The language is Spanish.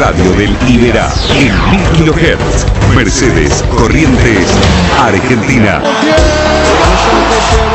radio del Iberá en 1000 kHz. Mercedes, Corrientes, Argentina.